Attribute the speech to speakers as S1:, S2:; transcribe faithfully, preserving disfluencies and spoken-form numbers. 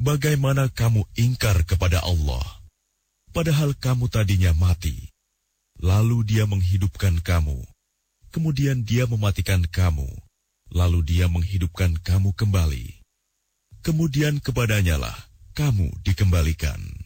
S1: bagaimana kamu ingkar kepada Allah, padahal kamu tadinya mati, lalu Dia menghidupkan kamu, kemudian Dia mematikan kamu, lalu Dia menghidupkan kamu kembali. Kemudian kepadanya lah kamu dikembalikan.